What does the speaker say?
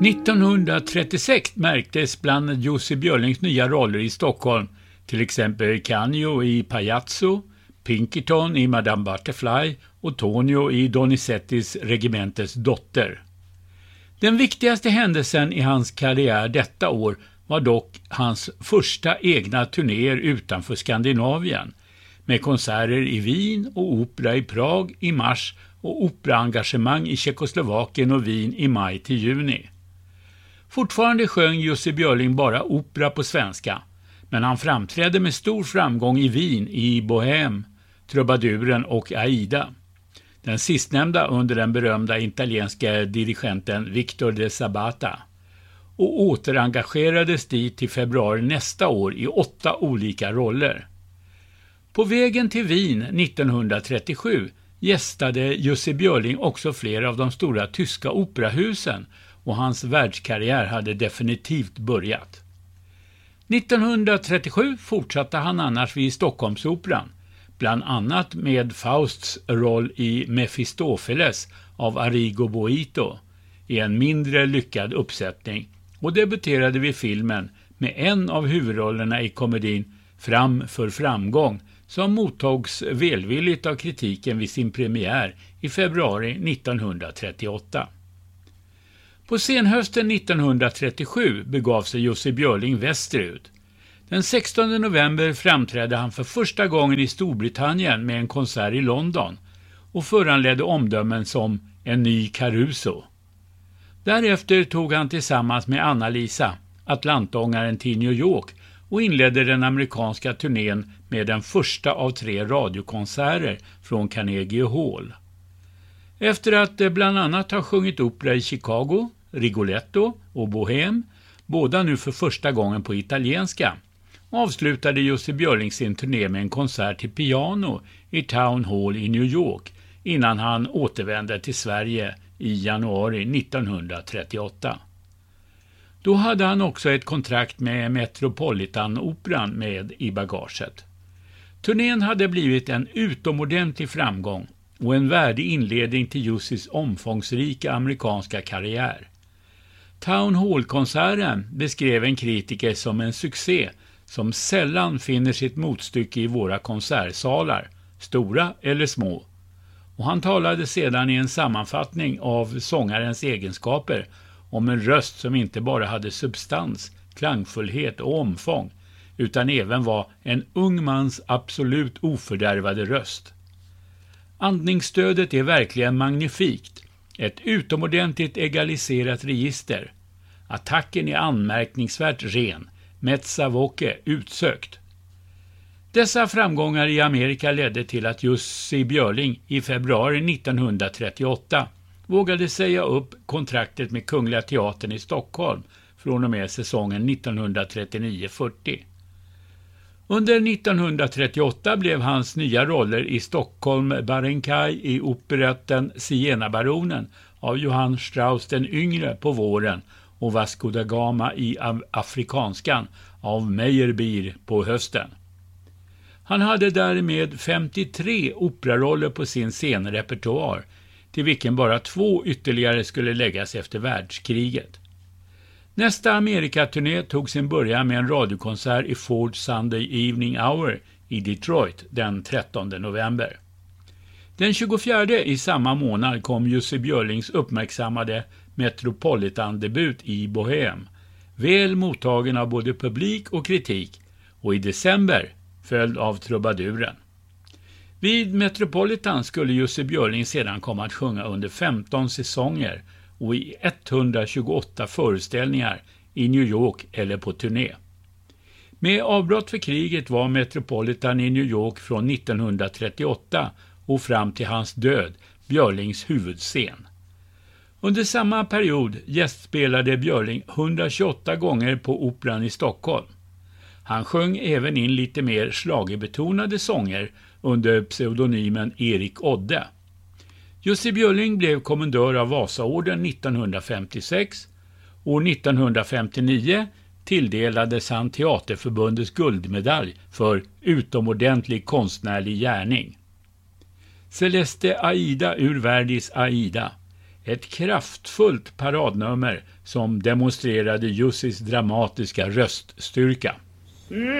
1936 märktes bland Jussi Björlings nya roller i Stockholm, till exempel Canio i Pajazzo, Pinkerton i Madame Butterfly och Tonio i Donizettis Regimentets dotter. Den viktigaste händelsen i hans karriär detta år var dock hans första egna turnéer utanför Skandinavien, med konserter i Wien och opera i Prag i mars och operaengagemang i Tjeckoslovakien och Wien i maj till juni. Fortfarande sjöng Jussi Björling bara opera på svenska, men han framträdde med stor framgång i Wien, i Bohème, Trubaduren och Aida. Den sistnämnda under den berömda italienska dirigenten Victor de Sabata, och återengagerades dit till februari nästa år i 8 olika roller. På vägen till Wien 1937 gästade Jussi Björling också flera av de stora tyska operahusen, och hans världskarriär hade definitivt börjat. 1937 fortsatte han annars vid Stockholmsoperan, bland annat med Fausts roll i Mephistopheles av Arrigo Boito i en mindre lyckad uppsättning, och debuterade vid filmen med en av huvudrollerna i komedin Fram för framgång, som mottogs välvilligt av kritiken vid sin premiär i februari 1938. På senhösten 1937 begav sig Jussi Björling västerut. Den 16 november framträdde han för första gången i Storbritannien med en konsert i London och föranledde omdömen som en ny Caruso. Därefter tog han tillsammans med Anna-Lisa Atlantångaren till New York och inledde den amerikanska turnén med den första av 3 radiokonserter från Carnegie Hall. Efter att bland annat ha sjungit opera i Chicago, Rigoletto och Bohème, båda nu för första gången på italienska, avslutade Jussi Björling sin turné med en konsert till piano i Town Hall i New York innan han återvände till Sverige i januari 1938. Då hade han också ett kontrakt med Metropolitan-operan med i bagaget. Turnén hade blivit en utomordentlig framgång och en värdig inledning till Jussis omfångsrika amerikanska karriär. Town Hall-konserten beskrev en kritiker som en succé som sällan finner sitt motstycke i våra konsertsalar, stora eller små. Och han talade sedan i en sammanfattning av sångarens egenskaper om en röst som inte bara hade substans, klangfullhet och omfång, utan även var en ung mans absolut ofördärvade röst. Andningsstödet är verkligen magnifikt, ett utomordentligt egaliserat register. Attacken är anmärkningsvärt ren, mezza voce utsökt. Dessa framgångar i Amerika ledde till att Jussi Björling i februari 1938 vågade säga upp kontraktet med Kungliga Teatern i Stockholm från och med säsongen 1939-40. Under 1938 blev hans nya roller i Stockholm Barenkaj i operetten Siena-baronen av Johann Strauss den yngre på våren och Vasco da Gama i Afrikanskan av Meyerbeer på hösten. Han hade därmed 53 operaroller på sin scenrepertoar, till vilken bara 2 ytterligare skulle läggas efter världskriget. Nästa Amerikaturné tog sin början med en radiokonsert i Ford Sunday Evening Hour i Detroit den 13 november. Den 24 i samma månad kom Jussi Björlings uppmärksammade Metropolitan-debut i Bohème, väl mottagen av både publik och kritik, och i december följd av Trubaduren. Vid Metropolitan skulle Jussi Björling sedan komma att sjunga under 15 säsonger och i 128 föreställningar i New York eller på turné. Med avbrott för kriget var Metropolitan i New York från 1938 och fram till hans död Björlings huvudscen. Under samma period gästspelade Björling 128 gånger på operan i Stockholm. Han sjöng även in lite mer schlagerbetonade sånger under pseudonymen Erik Odde. Jussi Björling blev kommendör av Vasaorden 1956. År 1959 tilldelades han Teaterförbundets guldmedalj för utomordentlig konstnärlig gärning. Celeste Aida ur Verdis Aida, Ett kraftfullt paradnummer som demonstrerade Jussis dramatiska röststyrka.